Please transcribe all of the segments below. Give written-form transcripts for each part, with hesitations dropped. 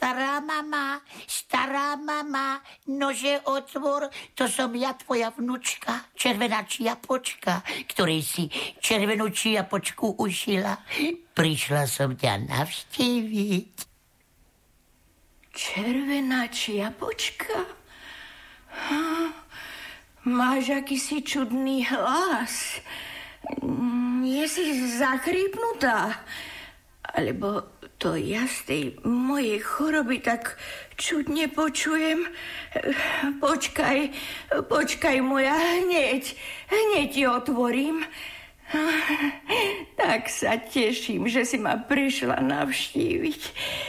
stará mama, nože otvor, to som ja, tvoja vnučka, červená čiapočka, ktorej si červenú čiapočku ušila. Prišla som ťa navštíviť. Červená čiapočka? Máš akýsi čudný hlas. Je si zachrípnutá. Alebo to ja z tej mojej choroby tak čudne počujem. Počkaj moja, hneď ti otvorím. Tak sa teším, že si ma prišla navštíviť.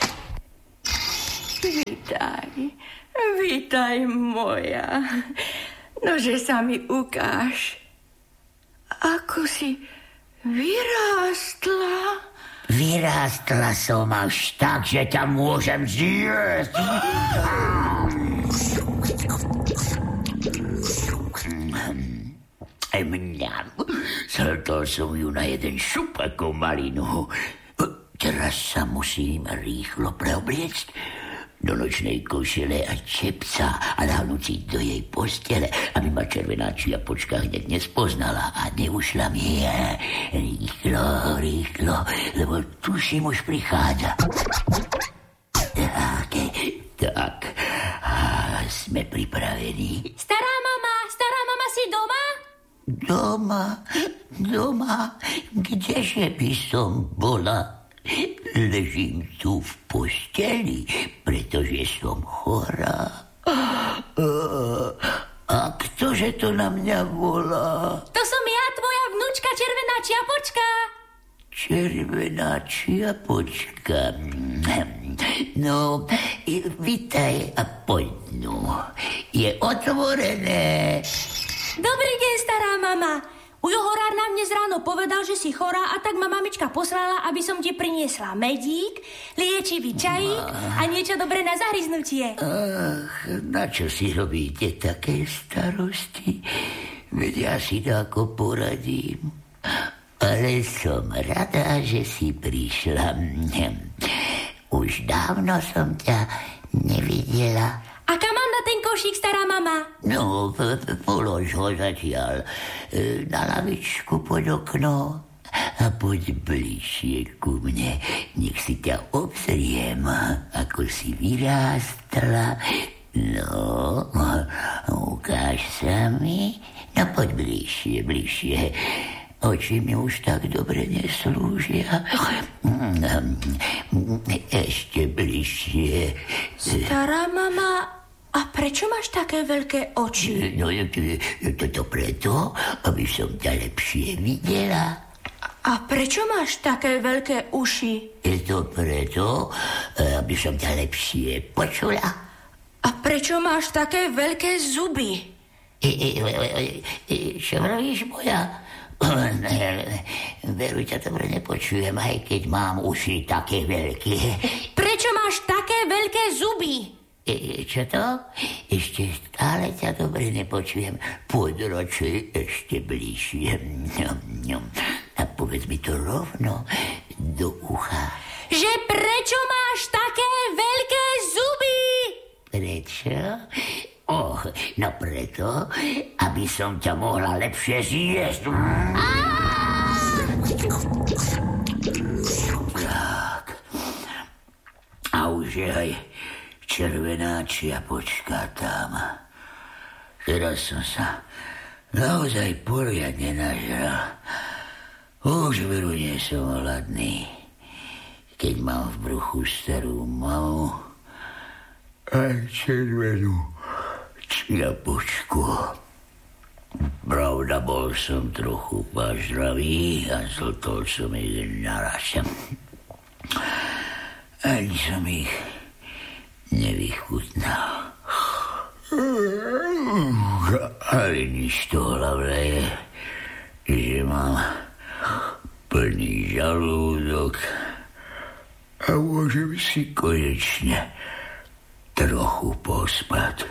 Vítaj moja. Nože sa mi ukáž. Ako si vyrástla? Vyrástla som až tak, že ťa môžem zjesť. Zhltol som ju na jeden šup ako malinu. Teraz sa musím rýchlo preobliecť do nočnej košele a čepca a nahnúť do jej postele, aby ma červená čiapočka hneď nespoznala a neušla mi. Rýchlo, lebo tuším, už prichádza. Tak, sme pripravení. Stará mama, si doma? Doma? Kdeže by som bola? Ležím tu v posteli, pretože som chorá. A ktože to na mňa volá? To som ja, tvoja vnučka, červená čiapočka. Červená čiapočka. No, vitaj a poď, no. Je otvorené. Dobrý deň, stará mama. Ujo horár nám dnes ráno povedal, že si chorá, a tak ma mamička poslala, aby som ti priniesla medík, liečivý čajík a niečo dobré na zahryznutie. Na čo si robíte také starosti? Veď ja si to ako poradím. Ale som rada, že si prišla. Už dávno som ťa nevidela. A kam mám na ten košík, stará mama? No, polož ho zatiaľ na lavičku pod okno a poď bližšie ku mne. Nech si ťa obzriem, ako si vyrástla. No, ukáž sa mi. No, poď bližšie. Oči mi už tak dobre neslúžia. Ešte bližšie. Stará mama, a prečo máš také veľké oči? No, to preto, aby som ťa lepšie videla. A prečo máš také veľké uši? Je to preto, aby som ťa lepšie počula. A prečo máš také veľké zuby? Čo vravíš, moja? Veru, ťa dobre nepočujem, aj keď mám uši také veľké. Prečo máš také veľké zuby? Čo to? Ešte stále ťa dobre nepočujem. Poď radšej ešte bližšie. A povedz mi to rovno do ucha. Že prečo máš také veľké zuby? Prečo? No preto, aby som ťa mohla lepšie zjesť. Tak. A už je aj červená čiapočka tam. Teraz som sa naozaj poriadne nažral. Už veru nie som hladný. Keď mám v bruchu starú mamu aj červenú čiapočku. Pravda, bol som trochu pažravý a zhltol som ich naraz. Ani som ich nevychutnal. Ale nič to hlavné je, že mám plný žalúdok a môžem si konečne trochu pospať.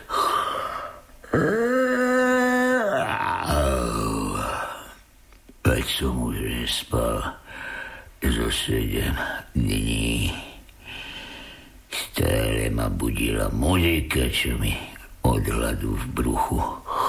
Veď som už nespal zo 7 dní. Stále ma budila muzika, čo mi od hladu v bruchu